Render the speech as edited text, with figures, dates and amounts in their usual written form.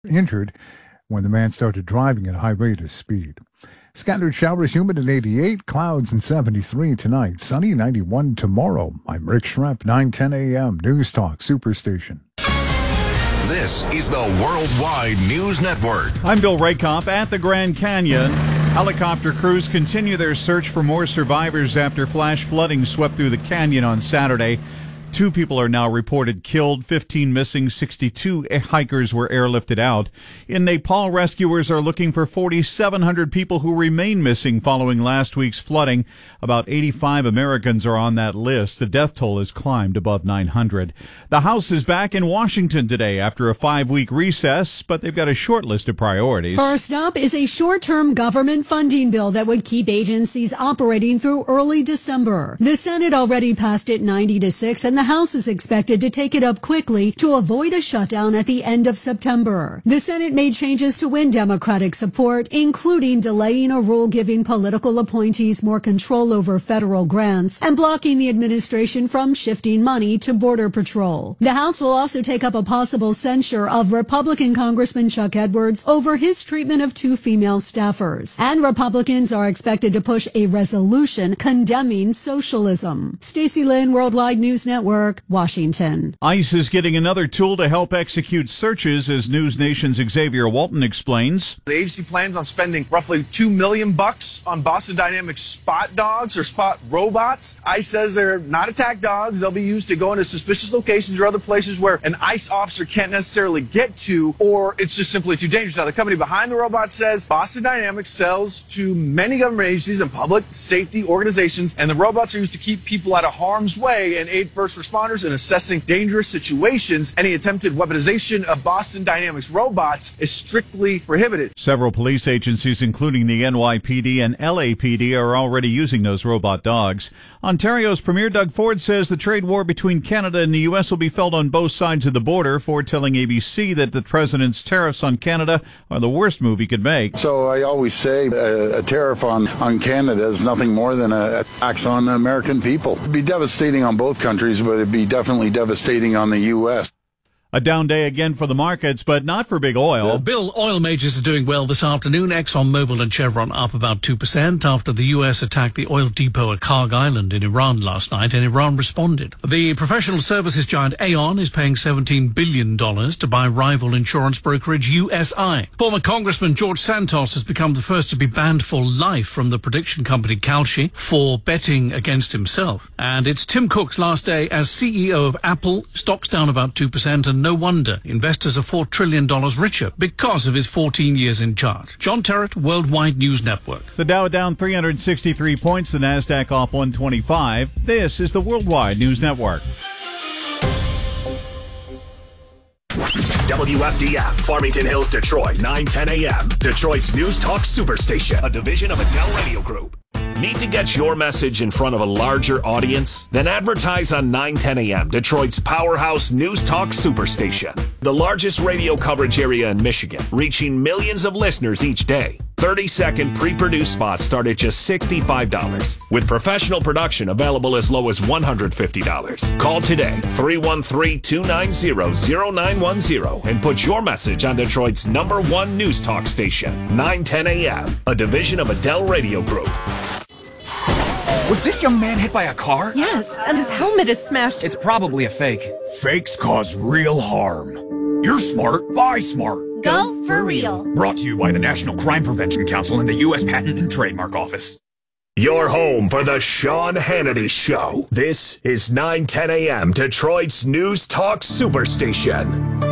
injured when the man started driving at a high rate of speed. Scattered showers, humid at 88, clouds and 73 tonight, sunny 91 tomorrow. I'm Rick Schrepp, 9:10 a.m. News Talk Superstation. This is the Worldwide News Network. I'm Bill Raycop at the Grand Canyon. Helicopter crews continue their search for more survivors after flash flooding swept through the canyon on Saturday. 2 people are now reported killed, 15 missing, 62 hikers were airlifted out. In Nepal, rescuers are looking for 4,700 people who remain missing following last week's flooding. About 85 Americans are on that list. The death toll has climbed above 900. The House is back in Washington today after a 5-week recess, but they've got a short list of priorities. First up is a short-term government funding bill that would keep agencies operating through early December. The Senate already passed it 90-6, and the House is expected to take it up quickly to avoid a shutdown at the end of September. The Senate made changes to win Democratic support, including delaying a rule giving political appointees more control over federal grants and blocking the administration from shifting money to Border Patrol. The House will also take up a possible censure of Republican Congressman Chuck Edwards over his treatment of 2 female staffers. And Republicans are expected to push a resolution condemning socialism. Stacey Lynn, Worldwide News Network, Washington. ICE is getting another tool to help execute searches, as News Nation's Xavier Walton explains. The agency plans on spending roughly $2 million on Boston Dynamics spot dogs or spot robots. ICE says they're not attack dogs. They'll be used to go into suspicious locations or other places where an ICE officer can't necessarily get to, or it's just simply too dangerous. Now, the company behind the robot says Boston Dynamics sells to many government agencies and public safety organizations, and the robots are used to keep people out of harm's way and aid first responders in assessing dangerous situations. Any attempted weaponization of Boston Dynamics robots is strictly prohibited. Several police agencies, including the NYPD and LAPD, are already using those robot dogs. Ontario's Premier Doug Ford says the trade war between Canada and the U.S. will be felt on both sides of the border. Ford telling ABC that the president's tariffs on Canada are the worst move he could make. So I always say a tariff on Canada is nothing more than a tax on the American people. It'd be devastating on both countries, but it'd be definitely devastating on the U.S. A down day again for the markets, but not for big oil. Bill, oil majors are doing well this afternoon. ExxonMobil and Chevron up about 2% after the U.S. attacked the oil depot at Karg Island in Iran last night, and Iran responded. The professional services giant Aon is paying $17 billion to buy rival insurance brokerage USI. Former Congressman George Santos has become the first to be banned for life from the prediction company Kalshi for betting against himself. And it's Tim Cook's last day as CEO of Apple. Stocks down about 2%, and no wonder investors are $4 trillion richer because of his 14 years in charge. John Terrett, Worldwide News Network. The Dow down 363 points, the NASDAQ off 125. This is the Worldwide News Network. WFDF, Farmington Hills, Detroit, 9:10 a.m. Detroit's News Talk Superstation, a division of Adele Radio Group. Need to get your message in front of a larger audience? Then advertise on 9:10 a.m., Detroit's powerhouse News Talk Superstation. The largest radio coverage area in Michigan, reaching millions of listeners each day. 30-second pre-produced spots start at just $65, with professional production available as low as $150. Call today, 313-290-0910, and put your message on Detroit's #1 News Talk station, 9:10 a.m., a division of Adele Radio Group. Was this young man hit by a car? Yes, and his helmet is smashed. It's probably a fake. Fakes cause real harm. You're smart, buy smart. Go for real. Brought to you by the National Crime Prevention Council and the U.S. Patent and Trademark Office. Your home for the Sean Hannity Show. This is 9:10 a.m. Detroit's News Talk Superstation.